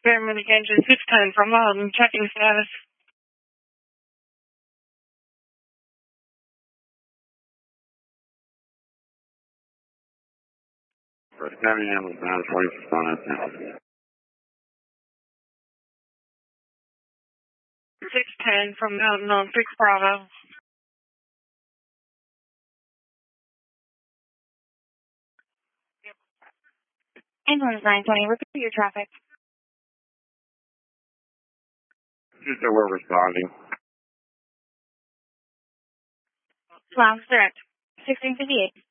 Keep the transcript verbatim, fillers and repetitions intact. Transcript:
Paramedic engine six ten from Malden, checking status. First County ambulance nine forty responding. six ten from Mountain on six Bravo. Ambulance nine twenty, repeat your traffic. Just that we're responding. Lounge direct, sixteen fifty-eight.